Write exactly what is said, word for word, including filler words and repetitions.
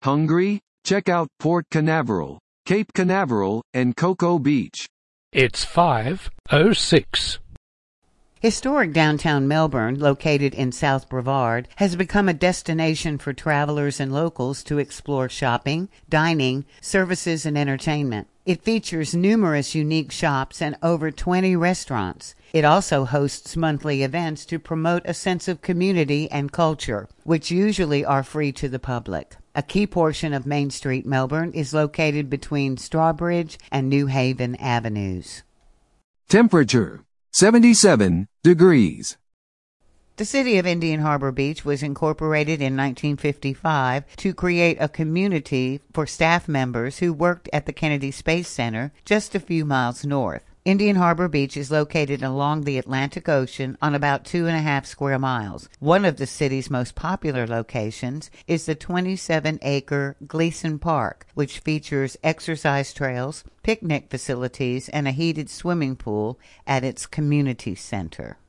Hungry? Check out Port Canaveral, Cape Canaveral, and Cocoa Beach. It's five oh six. Historic downtown Melbourne, located in South Brevard, has become a destination for travelers and locals to explore shopping, dining, services, and entertainment. It features numerous unique shops and over twenty restaurants. It also hosts monthly events to promote a sense of community and culture, which usually are free to the public. A key portion of Main Street, Melbourne, is located between Strawbridge and New Haven Avenues. Temperature, seventy-seven degrees. The city of Indian Harbor Beach was incorporated in nineteen fifty-five to create a community for staff members who worked at the Kennedy Space Center just a few miles north. Indian Harbor Beach is located along the Atlantic Ocean on about two and a half square miles. One of the city's most popular locations is the twenty-seven acre Gleason Park, which features exercise trails, picnic facilities, and a heated swimming pool at its community center.